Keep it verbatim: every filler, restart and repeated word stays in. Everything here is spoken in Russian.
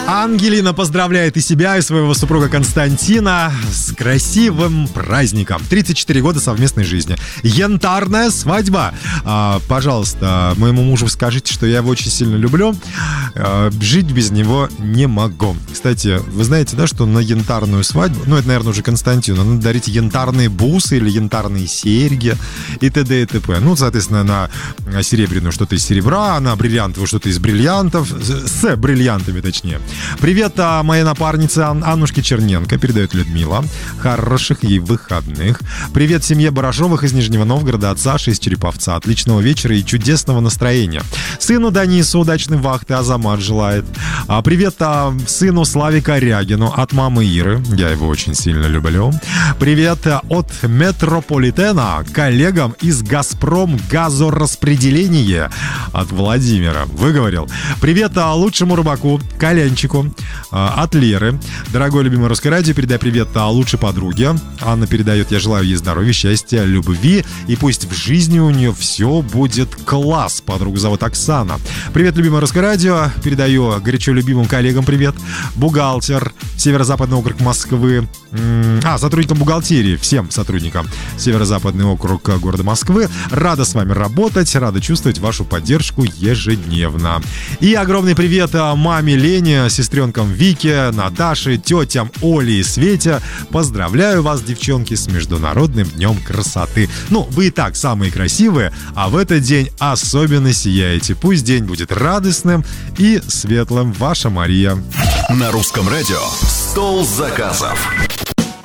Ангелина поздравляет и себя, и своего супруга Константина с красивым праздником. тридцать четыре года совместной жизни. Янтарная свадьба. А, пожалуйста, моему мужу скажите, что я его очень сильно люблю. А, жить без него не могу. Кстати, вы знаете, да, что на янтарную свадьбу, ну, это, наверное, уже Константину, надо дарить янтарные бусы или янтарные серьги и т.д. и т.п. Ну, соответственно, на серебряную что-то из серебра, на бриллиантовую что-то из бриллиантов, с бриллиантами, точнее. Привет, а, моей напарнице Ан- Аннушке Черненко, передает Людмила. Хороших ей выходных. Привет семье Барашовых из Нижнего Новгорода от Саши из Череповца. Отличного вечера и чудесного настроения. Сыну Данису удачной вахты Азамат желает. А, привет а, сыну Славе Корягину от мамы Иры. Я его очень сильно люблю. Привет а, от Метрополитена коллегам из Газпром газораспределения от Владимира. Выговорил. Привет а, лучшему рыбаку Коленчику от Леры. Дорогой любимый Русское радио, передай привет лучшей подруге. Анна передает: я желаю ей здоровья, счастья, любви, и пусть в жизни у нее все будет класс. Подругу зовут Оксана. Привет, любимое Русское радио, передаю горячо любимым коллегам привет. Бухгалтер, Северо-Западный округ Москвы. А, сотрудникам бухгалтерии, всем сотрудникам Северо-Западный округ города Москвы. Рада с вами работать, рада чувствовать вашу поддержку ежедневно. И огромный привет маме Лене, сестренкам Вике, Наташе, тетям Оле и Свете. Поздравляю вас, девчонки, с Международным днем красоты. Ну, вы и так самые красивые, а в этот день особенно сияете. Пусть день будет радостным и светлым. Ваша Мария. На Русском радио «Стол заказов».